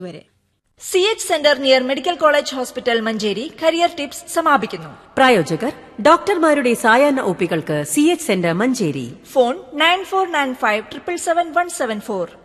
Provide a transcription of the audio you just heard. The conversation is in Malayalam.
വരെ CH centre near medical college hospital Manjeri career tips സമാപിക്കുന്നു. പ്രായോജകർ ഡോക്ടർമാരുടെ സായാഹ്ന ഒപികൾക്ക് CH സെന്റർ മഞ്ചേരി. ഫോൺ 9495777174.